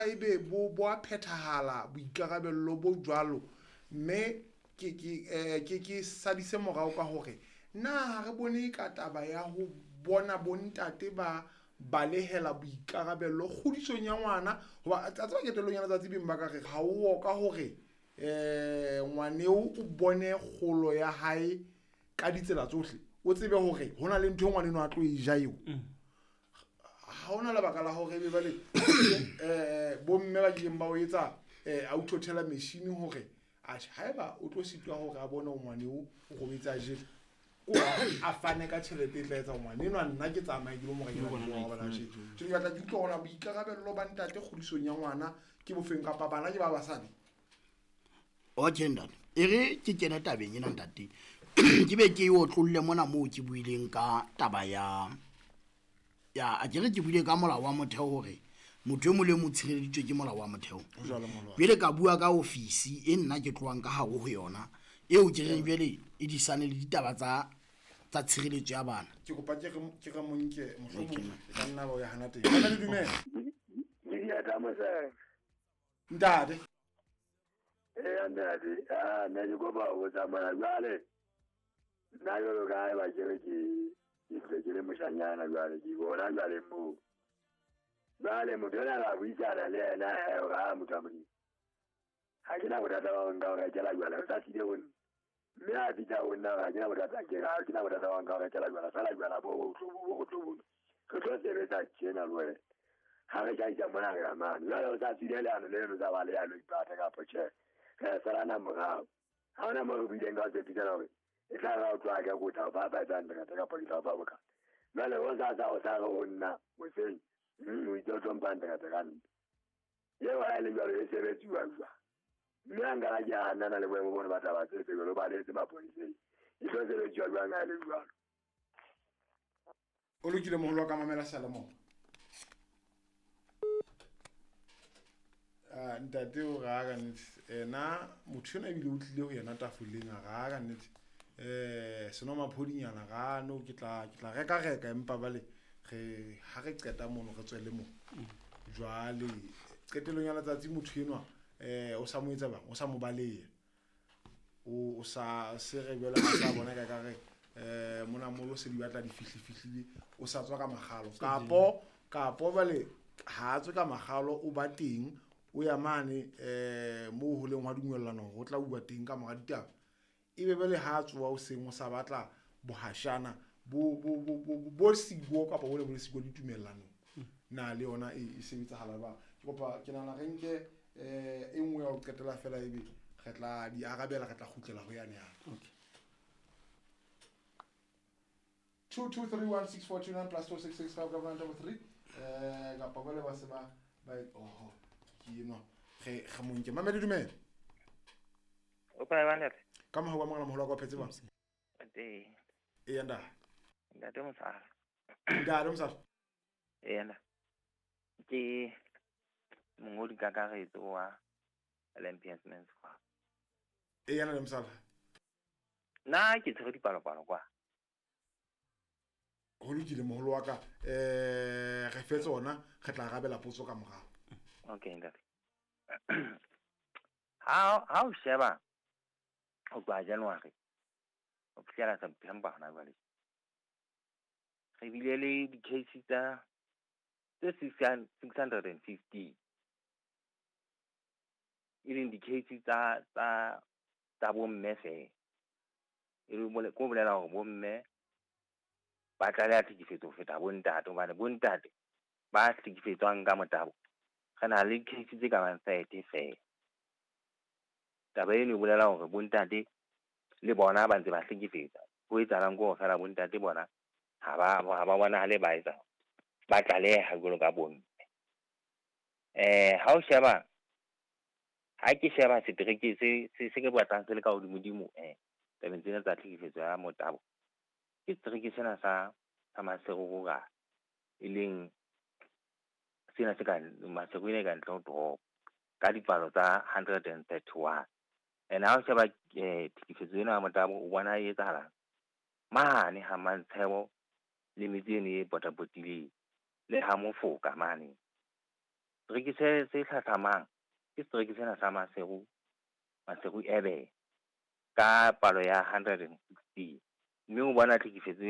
ebe bo a phethahala boikarabello bo jwalo mme ke sadise morao ka hore na ha re bone ka taba ya ho bona bontate ba balehela boikarabello kgodisong ya ngwana hoba a tsaba ketelong ya letsatsi beng ba ka re ha o ka hore ngwaneo o bone kgolo ya hae ka ditsela tsohle o tsebe hore hona le ntho ngwaneno a tlo e ja eo ha ona lebaka la hore be bale bomme ba dileng ba o etsa auto teller machine hore haeba o tlo sitwa hore a bone ngwaneo o robetsa jele o a fane ka tjhelete e tla etsa ngwaneno a nna ke tsamaya ke lo mo rekela dijo ba la shit ke batla ke tlo bona boikarabello ba ntate kgodisong ya ngwana ke bofeng kapa bana ke ba basadi o gender e re ke kena tabeng ena ntate ke be ke o tlolle mona moo ke buileng ka taba ya a ke re ke buile ka molao wa motheo hore motho e mo le mo tshireleditswe ke molao wa motheo bile ka bua ka ofisi e nna ke tloang ka hare ho yona eo ke reng jwale e disane le ditaba tsa tshireletso ya bana ke kopa ke ga monke mohlomong ka nna ba ya hana teng ba le dumela ya tamasa ntate andadi na ni go ba o tsamaya jwale na yo ga ba ke ke le moshanyana jwale ke bona jwale mo jwale mo dona la buisana le ena ga motamodi ha ke na botata ba nga ga ke la jwale sa tile wona mme a ditla wona ga ke na botata ke na botata ba nga ga ke la jwale sala jwala bo tlo ke tlo sebetsa tjena lwe ha re ja mona ga mane jwale o sa tile le ano le no za ba le ya lo ipata ka poche sala na morao ha ona mo bileng ka se pitela hore e tla ra o tla ka go tla ba tsandra ka polisa ba boka jwale o sa o sa go nna o se o itse o tlompandra ka kan ye wa le jwale e sebetsiwa jwa mme a ngala jana na le boemo bona ba taba tse lo ba le tse mapoliseng e tlo sebetsiwa jwa nga le jwalo o lokile moholo ka mamela Salemo ntate o ga ga na motho ena bile o tlile ho yena tafoleng ga ga nnete seno maphodinyana ga no ke tla reka empa bale ge ha re qeta mono re tswele mo jwale qetelong ya letsatsi motho enwa o sa mo etsa bang o sa mo baleya o sa se re bela ha sa bona ka re mona molo se di batla di fihlile o sa tswa ka magalo kapo bale ha tswe ka magalo o ba teng o ya mane mo ho leng wa dumellano ho tla bua teng ka mora ditaba ebe bele ha tswa o seng o sa batla bohashana bo sigo ka bo le sigo ditumellano na le yona e sebetsa hala ba ke kopa ke nana re nke e nngwe ya o qetela fela ebe re tla di arabela re tla khutlela ho yana ya okay 22316429 plus 2665 ga pa bale ba se ba oh ke no ge monke mamedi dumela o pa ba nete ka mo wa mangala moholo ka phetse ba e yanda nda te mosala nda lo msala e yanda ke mongodi ka karetso wa Olympians men's club e yana le msala na ke tsere dipalopalo kwa ho lokile moholo wa ka re fetse ona re tla rabela potso ka morao okay nda how sheba o kwa January o fihlela September na jwale re bile le di-case tsa 650 e leng di-case tsa bomme fe e le ko bolela hore bomme ba tla ya tlhekefetso ho feta bontate hobane bontate ba tlhekefetswang ka motabo re na le case tse ka bang site fe taba eno e bolela hore bontate le bona ba ntse ba hlekefetsa ho etsahalang go fela bontate bona ha ba bona le ba etsa ba tlaleha jwalo ka bomme ha o sheba ha ke sheba setereke se ke batlang se le ka hodimo tabeng tsena tsa tlhekefetso ya motabo ke setereke sena sa Maserura e leng sena se ka Maserura e ka ntle ho drop ka dipalo tsa 131 and ha o sheba tlhekefetso ena ya motabo o bona e etsahala mane ha Mantshebo le metse ene e potapotileng le ha Mofoka mane setereke se tlhatlhamang ke setereke sena sa Maseru Airbe ka palo ya 116 mme o bona tlhekefetso